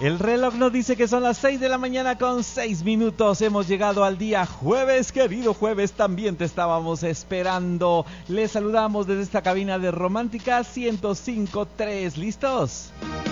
El reloj nos dice que son las 6 de la mañana con 6 minutos. Hemos llegado al día jueves, querido jueves, también te estábamos esperando. Les saludamos desde esta cabina de Romántica 105.3. ¿Listos?